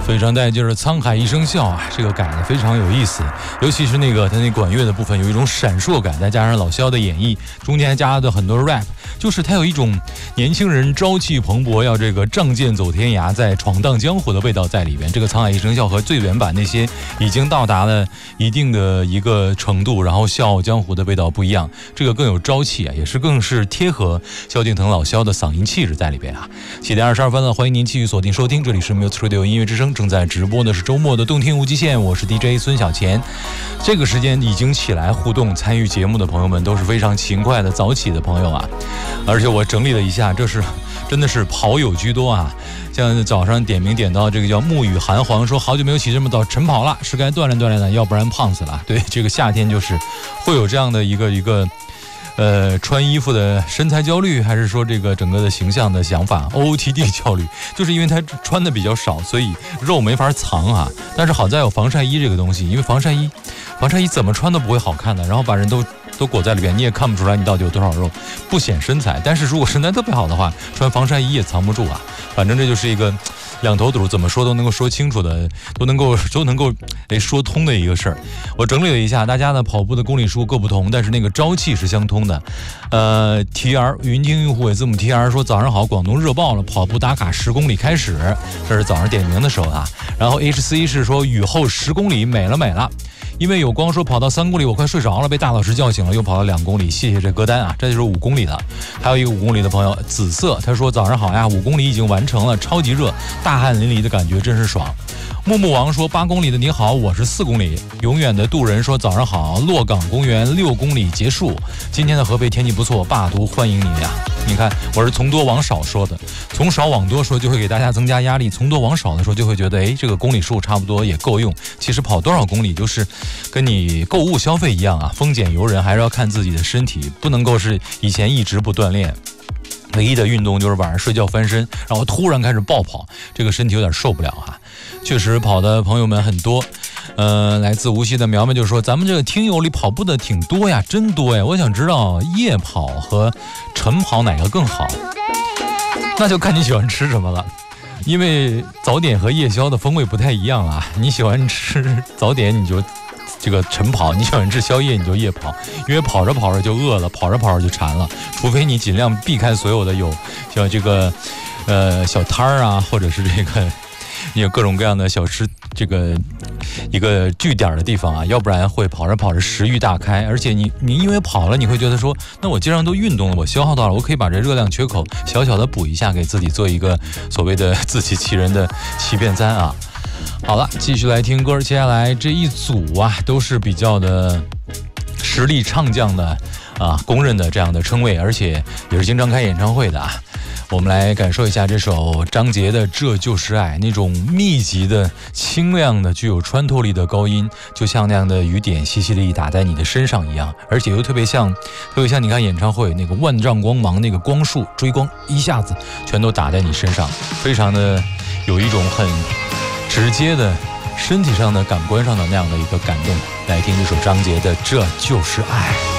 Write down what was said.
非常带劲儿的沧海一声笑啊，这个改的非常有意思，尤其是那个他那管乐的部分有一种闪烁感，再加上老萧的演绎，中间还加了很多 rap， 就是他有一种年轻人朝气蓬勃，要这个仗剑走天涯，在闯荡江湖的味道在里边。这个沧海一声笑和最原版那些已经到达了一定的一个程度，然后笑傲江湖的味道不一样，这个更有朝气啊，也是更是贴合萧敬腾老萧的嗓音气质在里边啊。7点22分了，欢迎您继续锁定收听，这里是 Music Radio 音乐之声，正在直播的是周末的动听无极限，我是 DJ 孙小钱。这个时间已经起来互动参与节目的朋友们都是非常勤快的早起的朋友啊，而且我整理了一下，这是真的是跑友居多啊。像早上点名点到这个叫沐雨寒黄，说好久没有起这么早晨跑了，是该锻炼锻炼的，要不然胖死了。对，这个夏天就是会有这样的一个穿衣服的身材焦虑，还是说这个整个的形象的想法 OOTD 焦虑，就是因为他穿的比较少，所以肉没法藏啊。但是好在有防晒衣这个东西，因为防晒衣怎么穿都不会好看的，然后把人都裹在里边，你也看不出来你到底有多少肉，不显身材。但是如果身材特别好的话，穿防晒衣也藏不住啊。反正这就是一个两头堵，怎么说都能够说清楚的，都能够说通的一个事儿。我整理了一下，大家的跑步的公里数各不同，但是那个朝气是相通的。TR 云听用户尾字母 TR 说早上好，广东热爆了，跑步打卡10公里开始，这是早上点名的时候啊。然后 HC 是说雨后10公里美了。因为有光说跑到3公里我快睡着了，被大老师叫醒了，又跑了2公里，谢谢这歌单啊，这就是5公里了。还有一个5公里的朋友紫色，他说早上好呀，5公里已经完成了，超级热，大汗淋漓的感觉真是爽。木木王说8公里的你好，我是4公里。永远的渡人说早上好，洛港公园6公里结束。今天的合肥天气不错，霸图欢迎你呀！你看我是从多往少说的，从少往多说就会给大家增加压力，从多往少的时候就会觉得这个公里数差不多也够用。其实跑多少公里就是跟你购物消费一样啊，丰俭由人，还是要看自己的身体，不能够是以前一直不锻炼。唯一的运动就是晚上睡觉翻身，然后突然开始暴跑，这个身体有点受不了啊。确实跑的朋友们很多，来自无锡的苗苗就说咱们这个听友里跑步的挺多呀，真多呀。我想知道夜跑和晨跑哪个更好，那就看你喜欢吃什么了。因为早点和夜宵的风味不太一样啊，你喜欢吃早点你就这个晨跑，你喜欢吃宵夜你就夜跑，因为跑着跑着就饿了，跑着跑着就馋了，除非你尽量避开所有的有像这个小摊儿啊，或者是这个你有各种各样的小吃这个一个据点的地方啊，要不然会跑着跑着食欲大开，而且你因为跑了，你会觉得说，那我既然都运动了，我消耗到了，我可以把这热量缺口小小的补一下，给自己做一个所谓的自欺欺人的欺骗餐啊。好了，继续来听歌，接下来这一组啊都是比较的实力唱将的啊，公认的这样的称谓，而且也是经常开演唱会的啊。我们来感受一下这首张杰的《这就是爱》，那种密集的、清亮的、具有穿透力的高音，就像那样的雨点淅淅沥沥打在你的身上一样，而且又特别像你看演唱会那个万丈光芒，那个光束追光一下子全都打在你身上，非常的有一种很直接的身体上的感官上的那样的一个感动。来听这首张杰的《这就是爱》。